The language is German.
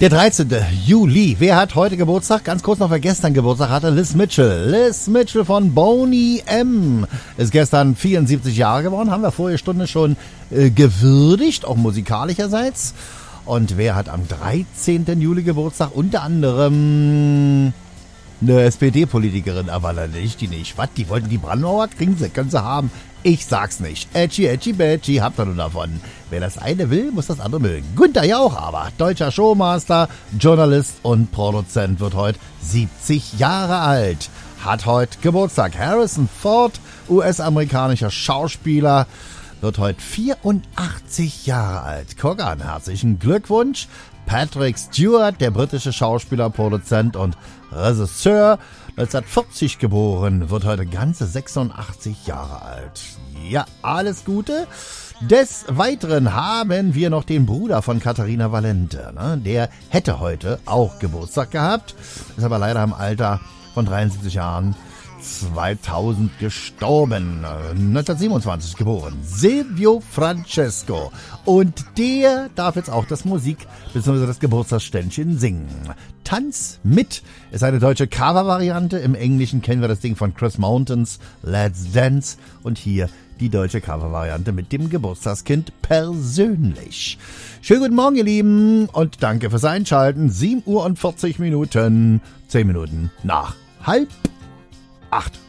Der 13. Juli. Wer hat heute Geburtstag? Ganz kurz noch, wer gestern Geburtstag hatte. Liz Mitchell. Liz Mitchell von Boney M. Ist gestern 74 Jahre geworden. Haben wir vorige Stunde schon gewürdigt, auch musikalischerseits. Und wer hat am 13. Juli Geburtstag? Unter anderem eine SPD-Politikerin, aber nicht die nicht. Was? Die wollten die Brandmauer? Kriegen sie, können sie haben. Ich sag's nicht. Edgy, edgy, badgy, habt ihr nur davon. Wer das eine will, muss das andere mögen. Günther Jauch aber, deutscher Showmaster, Journalist und Produzent, wird heute 70 Jahre alt. Hat heute Geburtstag. Harrison Ford, US-amerikanischer Schauspieler, wird heute 84 Jahre alt. Guck an, herzlichen Glückwunsch. Patrick Stewart, der britische Schauspieler, Produzent und Regisseur, 1940 geboren, wird heute ganze 86 Jahre alt. Ja, alles Gute. Des Weiteren haben wir noch den Bruder von Katharina Valente. Ne? Der hätte heute auch Geburtstag gehabt, ist aber leider im Alter von 73 Jahren 2000 gestorben, 1927 geboren. Silvio Francesco. Und der darf jetzt auch das Musik- bzw. das Geburtstagsständchen singen. Tanz mit ist eine deutsche Cover-Variante. Im Englischen kennen wir das Ding von Chris Mountains, Let's Dance. Und hier die deutsche Cover-Variante mit dem Geburtstagskind persönlich. Schönen guten Morgen, ihr Lieben, und danke fürs Einschalten. 7:40 Uhr, 10 Minuten nach 7:30.